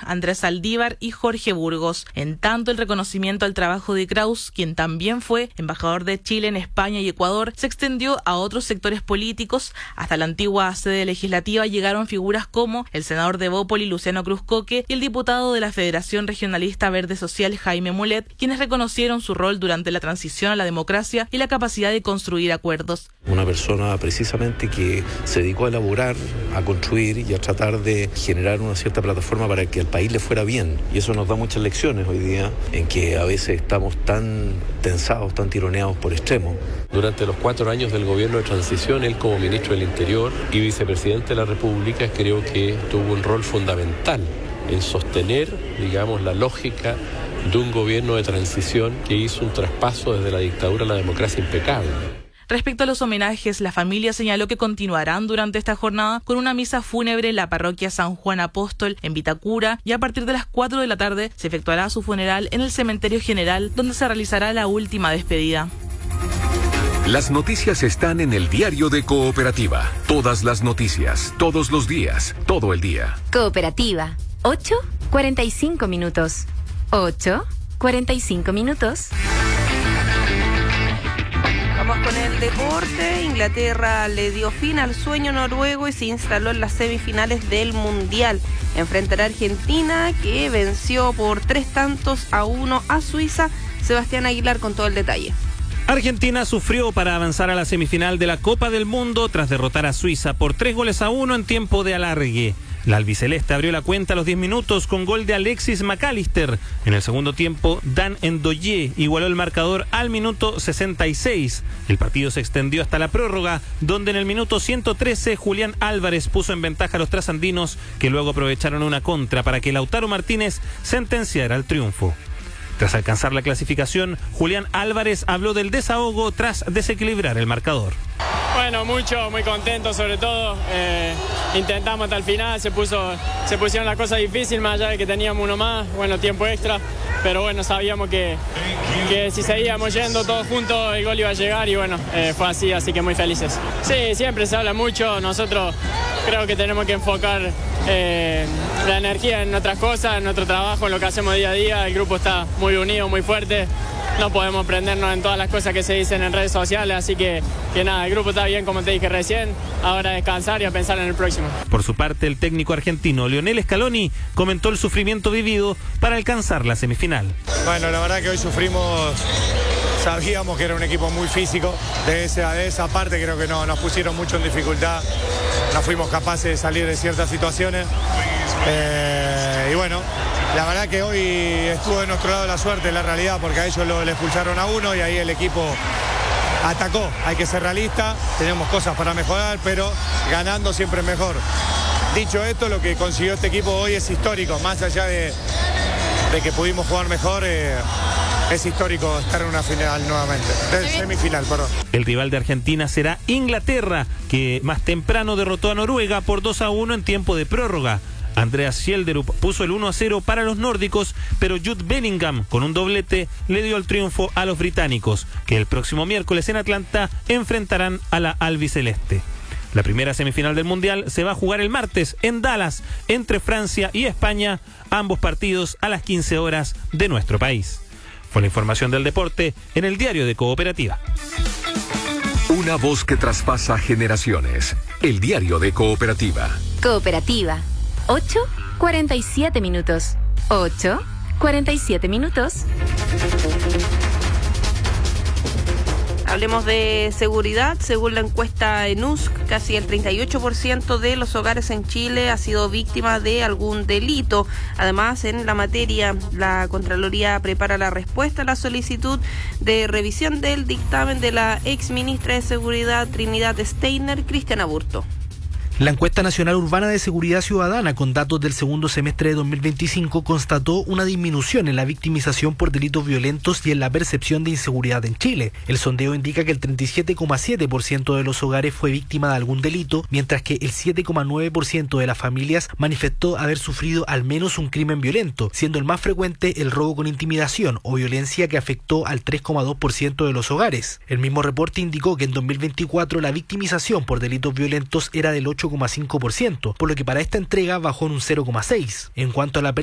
Andrés Saldívar y Jorge Burgos. En tanto, el reconocimiento al trabajo de Kraus, quien también fue embajador de Chile en España y Ecuador, se extendió a otros sectores políticos. Hasta la antigua sede legislativa llegaron figuras como el senador de Bópoli, Luciano Cruzcoque, y el diputado de la Federación Regionalista Verde Social, Jaime Mulet, quienes reconocieron su rol durante la transición a la democracia y la capacidad de construir acuerdos. Una persona precisamente que se dedicó a elaborar, a construir y a tratar de generar una cierta plataforma para que al país le fuera bien. Y eso nos da muchas lecciones hoy día, en que a veces estamos tan tensados, tan tironeados por extremos. Durante los 4 años del gobierno de transición, él como ministro del Interior y vicepresidente de la República, creo que tuvo un rol fundamental en sostener, digamos, la lógica de un gobierno de transición que hizo un traspaso desde la dictadura a la democracia impecable. Respecto a los homenajes, la familia señaló que continuarán durante esta jornada con una misa fúnebre en la parroquia San Juan Apóstol en Vitacura, y a partir de las 4 de la tarde se efectuará su funeral en el cementerio general, donde se realizará la última despedida. Las noticias están en el diario de Cooperativa. Todas las noticias, todos los días, todo el día. Cooperativa, 8:45 minutos. 8:45 minutos. Vamos con el deporte. Inglaterra le dio fin al sueño noruego y se instaló en las semifinales del Mundial. Enfrentará a Argentina, que venció por 3-1 a Suiza. Sebastián Aguilar con todo el detalle. Argentina sufrió para avanzar a la semifinal de la Copa del Mundo tras derrotar a Suiza por 3-1 en tiempo de alargue. La albiceleste abrió la cuenta a los 10 minutos con gol de Alexis McAllister. En el segundo tiempo, Dan Ndoye igualó el marcador al minuto 66. El partido se extendió hasta la prórroga, donde en el minuto 113 Julián Álvarez puso en ventaja a los trasandinos, que luego aprovecharon una contra para que Lautaro Martínez sentenciara el triunfo. Tras alcanzar la clasificación, Julián Álvarez habló del desahogo tras desequilibrar el marcador. Bueno, muy contento sobre todo. Intentamos hasta el final, se pusieron las cosas difíciles, más allá de que teníamos uno más, tiempo extra. Pero bueno, sabíamos que si seguíamos yendo todos juntos el gol iba a llegar y fue así que muy felices. Sí, siempre se habla mucho, nosotros creo que tenemos que enfocar la energía en otras cosas, en nuestro trabajo, en lo que hacemos día a día. El grupo está muy unido, muy fuerte. No podemos prendernos en todas las cosas que se dicen en redes sociales, así que nada, el grupo está bien, como te dije recién. Ahora a descansar y a pensar en el próximo. Por su parte, el técnico argentino Lionel Scaloni comentó el sufrimiento vivido para alcanzar la semifinal. Bueno, la verdad que hoy sufrimos, sabíamos que era un equipo muy físico. De esa parte creo que no, nos pusieron mucho en dificultad. No fuimos capaces de salir de ciertas situaciones. La verdad que hoy estuvo de nuestro lado la suerte, la realidad, porque a ellos le expulsaron a uno y ahí el equipo atacó. Hay que ser realista, tenemos cosas para mejorar, pero ganando siempre es mejor. Dicho esto, lo que consiguió este equipo hoy es histórico, más allá de que pudimos jugar mejor. Es histórico estar en una final nuevamente, semifinal, perdón. El rival de Argentina será Inglaterra, que más temprano derrotó a Noruega por 2-1 en tiempo de prórroga. Andreas Schjelderup puso el 1-0 para los nórdicos, pero Jude Bellingham, con un doblete, le dio el triunfo a los británicos, que el próximo miércoles en Atlanta enfrentarán a la albiceleste. La primera semifinal del Mundial se va a jugar el martes en Dallas, entre Francia y España, ambos partidos a las 15 horas de nuestro país. Fue la información del deporte en el diario de Cooperativa. Una voz que traspasa generaciones. El diario de Cooperativa. Cooperativa, 8:47 minutos. 8:47 minutos. Hablemos de seguridad. Según la encuesta ENUSC, casi el 38% de los hogares en Chile ha sido víctima de algún delito. Además, en la materia, la Contraloría prepara la respuesta a la solicitud de revisión del dictamen de la exministra de Seguridad Trinidad Steiner, Cristiana Burto. La encuesta nacional urbana de seguridad ciudadana con datos del segundo semestre de 2025 constató una disminución en la victimización por delitos violentos y en la percepción de inseguridad en Chile. El sondeo indica que el 37,7% de los hogares fue víctima de algún delito, mientras que el 7,9% de las familias manifestó haber sufrido al menos un crimen violento, siendo el más frecuente el robo con intimidación o violencia, que afectó al 3,2% de los hogares. El mismo reporte indicó que en 2024 la victimización por delitos violentos era del 8,5%, por lo que para esta entrega bajó en un 0,6%. En cuanto a la